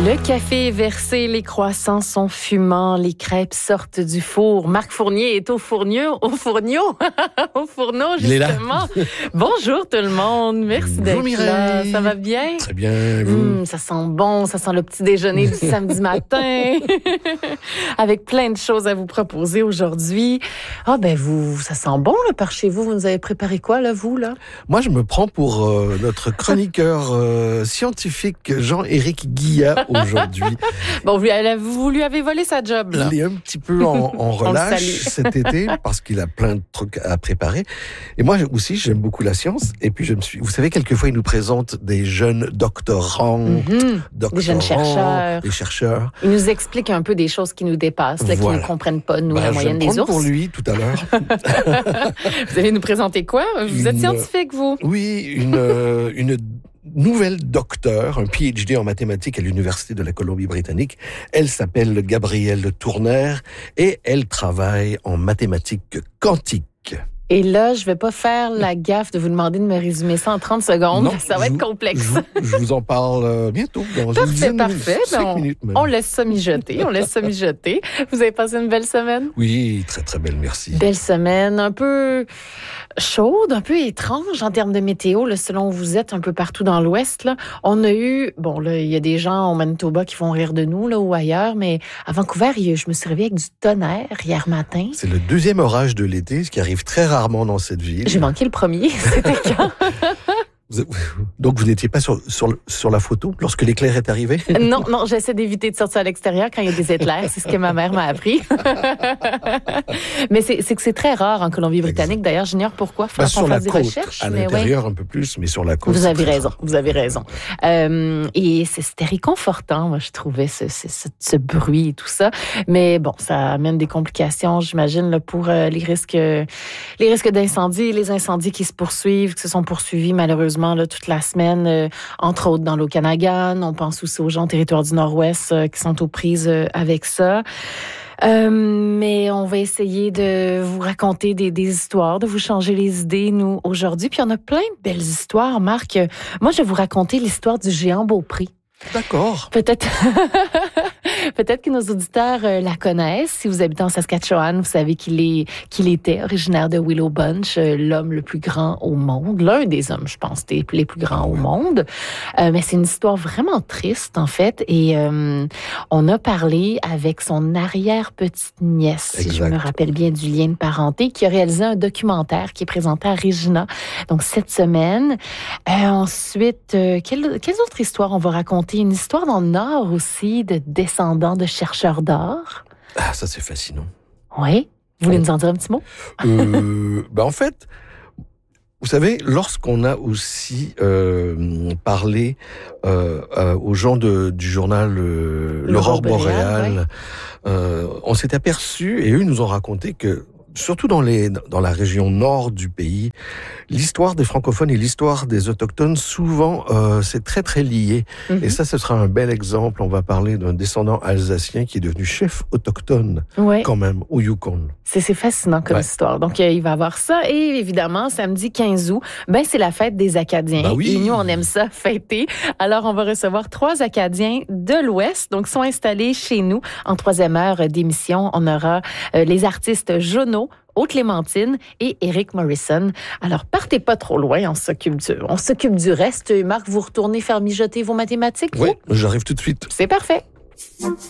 Le café est versé, les croissants sont fumants, les crêpes sortent du four. Marc Fournier est au fourneau, au fourneau justement. Bonjour tout le monde, merci d'être là. Ça va bien? Très bien, vous? Ça sent bon, ça sent le petit déjeuner du samedi matin. Avec plein de choses à vous proposer aujourd'hui. Ah ça sent bon là par chez vous. Vous nous avez préparé quoi là, vous là? Moi, je me prends pour notre chroniqueur scientifique Jean-Éric Guillat aujourd'hui. Bon, vous lui avez volé sa job là. Il est un petit peu en relâche cet été parce qu'il a plein de trucs à préparer. Et moi aussi, j'aime beaucoup la science. Et puis, vous savez, quelquefois, il nous présente des jeunes doctorants, des jeunes chercheurs. Des chercheurs. Il nous explique un peu des choses qui nous dépassent, là, qui ne comprennent pas, nous, la moyenne des ours. Pour lui, tout à l'heure. Vous allez nous présenter quoi? Vous êtes scientifique, vous? Oui, une nouvelle docteure, un PhD en mathématiques à l'Université de la Colombie-Britannique. Elle s'appelle Gabrielle Tournaire et elle travaille en mathématiques quantiques. Et là, je vais pas faire la gaffe de vous demander de me résumer ça en 30 secondes. Non, ça va être complexe. Je vous en parle bientôt. Dans Parfait. 5 minutes même. On laisse ça mijoter. Vous avez passé une belle semaine? Oui, très très belle, merci. Belle semaine, un peu chaude, un peu étrange en termes de météo, là, selon où vous êtes un peu partout dans l'Ouest. Là. On a eu, il y a des gens au Manitoba qui vont rire de nous là, ou ailleurs, mais à Vancouver, je me suis réveillée avec du tonnerre hier matin. C'est le deuxième orage de l'été, ce qui arrive très rarement dans cette ville. J'ai manqué le premier, c'était quand? Donc, vous n'étiez pas sur la photo lorsque l'éclair est arrivé? Non, j'essaie d'éviter de sortir à l'extérieur quand il y a des éclairs. C'est ce que ma mère m'a appris. Mais c'est que c'est très rare en Colombie-Britannique. Exact. D'ailleurs, j'ignore pourquoi. Il faudra qu'on fasse des recherches. À l'intérieur, un peu plus, mais sur la côte. Vous avez raison. Et c'était réconfortant, moi, je trouvais, ce bruit et tout ça. Mais bon, ça amène des complications, j'imagine, là, pour les risques d'incendie, les incendies qui se poursuivent, qui se sont poursuivis malheureusement là, toute la semaine, entre autres dans l'Okanagan. On pense aussi aux gens au territoire du Nord-Ouest qui sont aux prises avec ça. Mais on va essayer de vous raconter des histoires, de vous changer les idées, nous, aujourd'hui. Puis on a plein de belles histoires, Marc. Moi, je vais vous raconter l'histoire du géant Beaupré. D'accord. Peut-être que nos auditeurs la connaissent. Si vous habitez en Saskatchewan, vous savez qu'il était originaire de Willow Bunch, l'homme le plus grand au monde, l'un des hommes, je pense, les plus grands au monde. Mais c'est une histoire vraiment triste, en fait. Et on a parlé avec son arrière-petite-nièce, si je me rappelle bien du lien de parenté, qui a réalisé un documentaire qui est présenté à Regina. Donc, cette semaine. Ensuite, quelles autres histoires on va raconter? Une histoire dans le Nord aussi de descendants de chercheurs d'or. Ah, ça c'est fascinant. Oui. Vous voulez nous en dire un petit mot? En fait, vous savez, lorsqu'on a aussi parlé aux gens du journal L'Aurore boréale, on s'est aperçu, et eux nous ont raconté que surtout dans la région nord du pays, l'histoire des francophones et l'histoire des autochtones, souvent, c'est très, très lié. Et ça, ce sera un bel exemple. On va parler d'un descendant alsacien qui est devenu chef autochtone, quand même, au Yukon. C'est fascinant comme histoire. Donc, il va y avoir ça. Et évidemment, samedi 15 août, c'est la fête des Acadiens. Oui. Et nous, on aime ça, fêter. Alors, on va recevoir 3 Acadiens de l'Ouest, donc sont installés chez nous. En 3e heure d'émission, on aura les artistes Jono, Haute-Clémentine et Eric Morrison. Alors, partez pas trop loin, on s'occupe du reste. Marc, vous retournez faire mijoter vos mathématiques? Oui, j'arrive tout de suite. C'est parfait.